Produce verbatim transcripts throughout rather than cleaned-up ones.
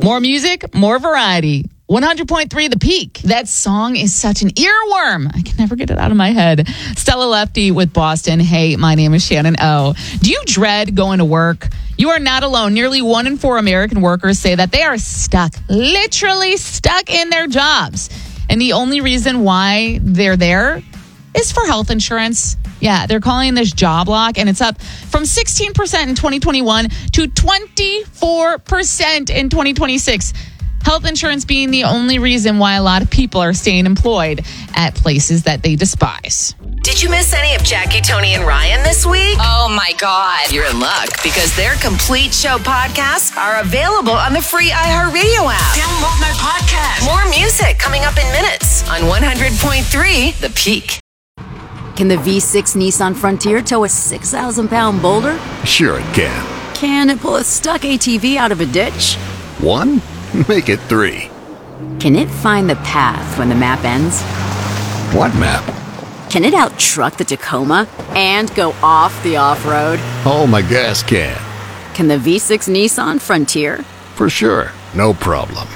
More music, more variety. one hundred point three The Peak. That song is such an earworm. I can never get it out of my head. Stella Lefty with Boston. Hey, my name is Shannon O. Do you dread going to work? You are not alone. Nearly one in four American workers say that they are stuck, literally stuck in their jobs. And the only reason why they're there is for health insurance. Yeah, they're calling this job lock, and it's up from sixteen percent in twenty twenty-one to twenty-four percent in twenty twenty-six. Health insurance being the only reason why a lot of people are staying employed at places that they despise. Did you miss any of Jackie, Tony, and Ryan this week? Oh, my God. You're in luck because their complete show podcasts are available on the free iHeartRadio app. Download my podcast. More music coming up in minutes on one hundred point three The Peak. Can the V six Nissan Frontier tow a six thousand pound boulder? Sure it can. Can it pull a stuck A T V out of a ditch? One? Make it three. Can it find the path when the map ends? What map? Can it out-truck the Tacoma and go off the off-road? Oh, my gas can. Can the V six Nissan Frontier? For sure. No problem.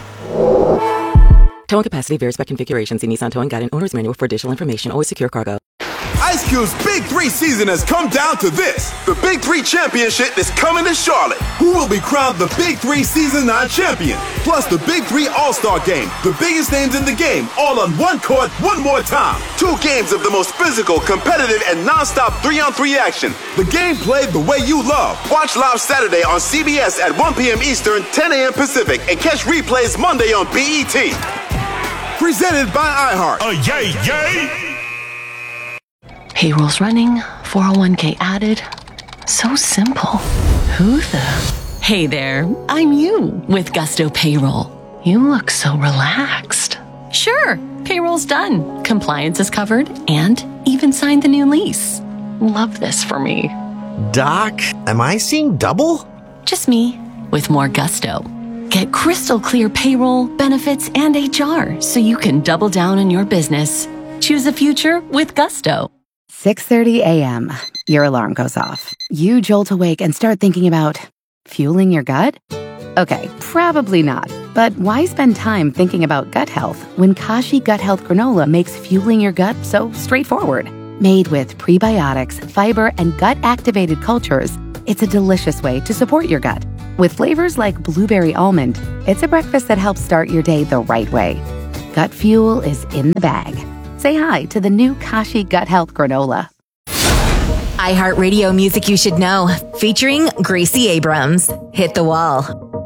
Towing capacity varies by configuration. See Nissan Towing Guide and Owner's Manual for additional information. Always secure cargo. Ice Cube's Big Three season has come down to this. The Big Three Championship is coming to Charlotte. Who will be crowned the Big Three Season nine champion? Plus the Big Three All-Star Game. The biggest names in the game, all on one court, one more time. Two games of the most physical, competitive, and non-stop three-on-three action. The game played the way you love. Watch live Saturday on C B S at one p.m. Eastern, ten a.m. Pacific, and catch replays Monday on B E T. Presented by iHeart. Oh, yay, yay! Payroll's running, four oh one k added. So simple. Who the? Hey there, I'm you with Gusto Payroll. You look so relaxed. Sure, payroll's done. Compliance is covered and even signed the new lease. Love this for me. Doc, am I seeing double? Just me with more gusto. Get crystal clear payroll, benefits, and H R so you can double down on your business. Choose a future with Gusto. six thirty a.m. Your alarm goes off. You jolt awake and start thinking about fueling your gut? Okay, probably not. But why spend time thinking about gut health when Kashi Gut Health Granola makes fueling your gut so straightforward? Made with prebiotics, fiber, and gut-activated cultures, it's a delicious way to support your gut. With flavors like blueberry almond, it's a breakfast that helps start your day the right way. Gut fuel is in the bag. Say hi to the new Kashi Gut Health Granola. iHeartRadio Music You Should Know, featuring Gracie Abrams. Hit the Wall.